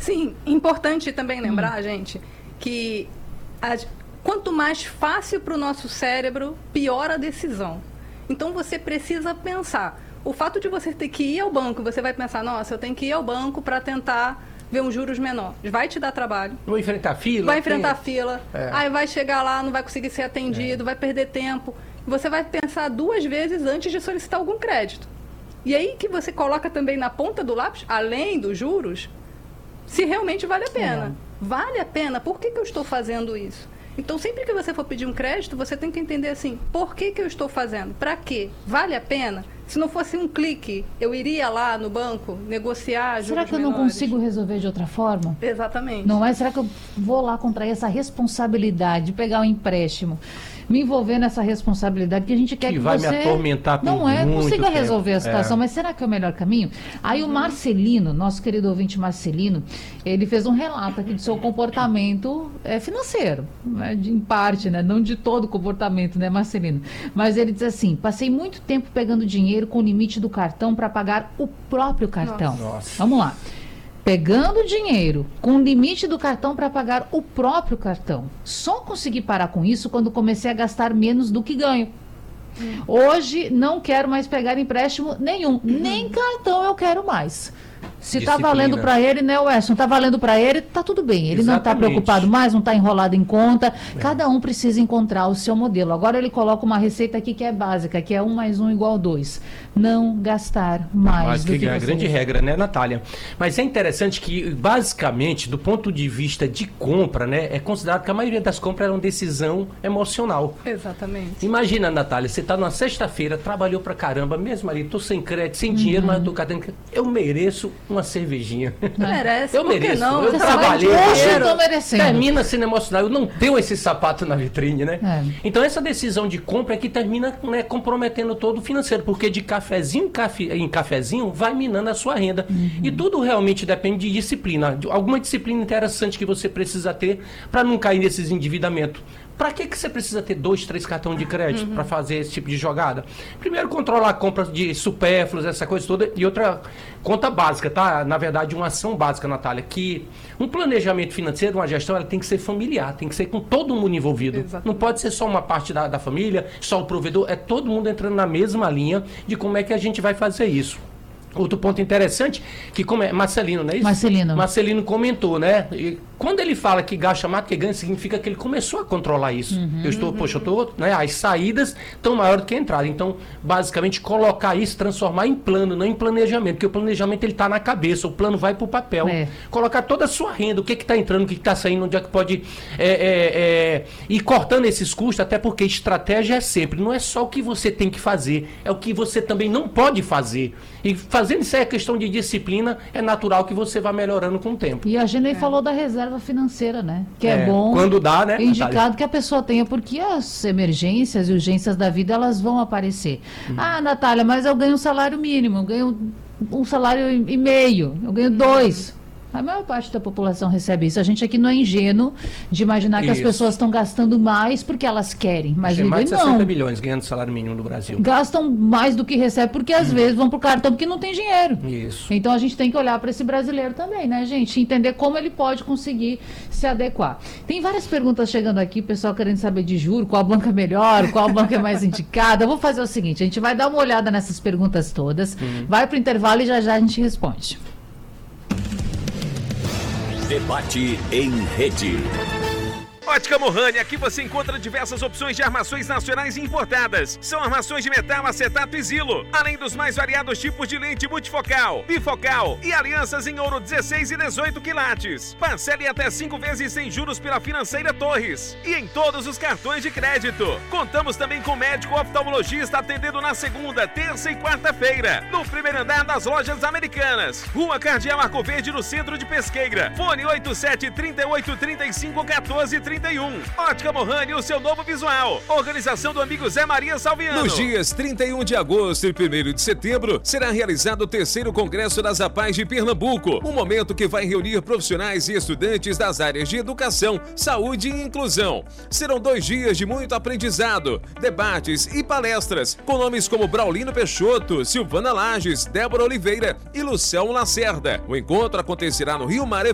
Sim, importante também lembrar, gente, que quanto mais fácil para o nosso cérebro, pior a decisão. Então você precisa pensar. O fato de você ter que ir ao banco, você vai pensar, nossa, eu tenho que ir ao banco para tentar ver uns juros menores. Vai te dar trabalho. Vou enfrentar fila. Vai enfrentar fila. Aí vai chegar lá, não vai conseguir ser atendido, vai perder tempo. Você vai pensar 2 vezes antes de solicitar algum crédito. E aí que você coloca também na ponta do lápis, além dos juros, se realmente vale a pena. Vale a pena? Por que eu estou fazendo isso? Então, sempre que você for pedir um crédito, você tem que entender assim, por que eu estou fazendo? Para quê? Vale a pena? Se não fosse um clique, eu iria lá no banco negociar juros Será que eu menores? não consigo resolver de outra forma? Exatamente. Não é? Será que eu vou lá contrair essa responsabilidade de pegar um empréstimo, me envolver nessa responsabilidade que a gente quer que vai você... me atormentar por não é, muito consiga tempo. resolver a situação, mas será que é o melhor caminho? Aí o Marcelino, nosso querido ouvinte Marcelino, ele fez um relato aqui do seu comportamento financeiro, né? Em parte, né? Não de todo o comportamento, né, Marcelino? Mas ele diz assim, passei muito tempo pegando dinheiro com o limite do cartão para pagar o próprio cartão. Nossa. Vamos lá. Pegando dinheiro com o limite do cartão para pagar o próprio cartão. Só consegui parar com isso quando comecei a gastar menos do que ganho. Hoje não quero mais pegar empréstimo nenhum. Nem cartão eu quero mais. Se está valendo para ele, né, Weston? Está valendo para ele, tá tudo bem. Ele não está preocupado mais, não está enrolado em conta. Cada um precisa encontrar o seu modelo. Agora ele coloca uma receita aqui que é básica, que é 1 mais 1 igual 2. Não gastar mais do que é a grande regra, né, Natália? Mas é interessante que, basicamente, do ponto de vista de compra, né, é considerado que a maioria das compras é uma decisão emocional. Exatamente. Imagina, Natália, você está numa sexta-feira, trabalhou pra caramba, mesmo ali, tô sem crédito, sem dinheiro, mas tô catando. Eu mereço uma cervejinha. Merece, eu mereço. Não? Eu trabalhei. Eu tô merecendo. Termina sendo emocional. Eu não tenho esse sapato na vitrine, né? Então essa decisão de compra é que termina, né, comprometendo todo o financeiro, porque de cafezinho em cafezinho vai minando a sua renda. E tudo realmente depende de disciplina. Alguma disciplina interessante que você precisa ter para não cair nesses endividamentos. Para que você precisa ter 2, 3 cartões de crédito para fazer esse tipo de jogada? Primeiro, controlar a compra de supérfluos, essa coisa toda. E outra conta básica, tá? Na verdade, uma ação básica, Natália, que um planejamento financeiro, uma gestão, ela tem que ser familiar, tem que ser com todo mundo envolvido. Exatamente. Não pode ser só uma parte da família, só o provedor. É todo mundo entrando na mesma linha de como é que a gente vai fazer isso. Outro ponto interessante, que como é Marcelino, não é isso? Marcelino comentou, né? E quando ele fala que gasta mais do que ganha, significa que ele começou a controlar isso. Né? As saídas estão maiores do que a entrada. Então, basicamente, colocar isso, transformar em plano, não em planejamento, porque o planejamento ele está na cabeça, o plano vai para o papel. Colocar toda a sua renda, o que está entrando, o que está saindo, onde é que pode ir cortando esses custos, até porque estratégia é sempre, não é só o que você tem que fazer, é o que você também não pode fazer. E fazendo isso é questão de disciplina, é natural que você vá melhorando com o tempo. E a Gênei falou da reserva financeira, né? Que é bom, quando dá, né, indicado Natália? Que a pessoa tenha, porque as emergências e urgências da vida, elas vão aparecer. Ah, Natália, mas eu ganho um salário mínimo, eu ganho 1,5 salário, eu ganho 2. A maior parte da população recebe isso. A gente aqui não é ingênuo de imaginar que as pessoas estão gastando mais porque elas querem. Mas tem mais de não. 60 bilhões ganhando salário mínimo no Brasil. Gastam mais do que recebem porque às vezes vão pro cartão porque não tem dinheiro. Isso. Então a gente tem que olhar para esse brasileiro também, né, gente? Entender como ele pode conseguir se adequar. Tem várias perguntas chegando aqui, o pessoal querendo saber de juro, qual banco é melhor, qual banco é mais indicada. Eu vou fazer o seguinte, a gente vai dar uma olhada nessas perguntas todas, vai pro intervalo e já a gente responde. Debate em rede. Ótica Mohani, aqui você encontra diversas opções de armações nacionais e importadas. São armações de metal, acetato e zilo, além dos mais variados tipos de lente multifocal, bifocal e alianças em ouro 16 e 18 quilates. Parcele até 5 vezes sem juros pela Financeira Torres e em todos os cartões de crédito. Contamos também com médico oftalmologista atendendo na segunda, terça e quarta-feira, no primeiro andar das Lojas Americanas. Rua Cardeal Arco Verde, no centro de Pesqueira. Fone 87 38 35 14 31. Ótica Mohani, o seu novo visual. Organização do amigo Zé Maria Salviano. Nos dias 31 de agosto e 1º de setembro, será realizado o 3º Congresso das APAES de Pernambuco. Um momento que vai reunir profissionais e estudantes das áreas de educação, saúde e inclusão. Serão 2 dias de muito aprendizado, debates e palestras, com nomes como Braulino Peixoto, Silvana Lages, Débora Oliveira e Luciano Lacerda. O encontro acontecerá no Rio Mar